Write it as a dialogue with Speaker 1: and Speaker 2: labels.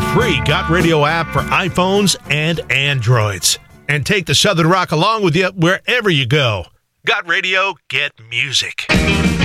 Speaker 1: free Got Radio app for iPhones and Androids. And take the Southern Rock along with you wherever you go. Got Radio, get music.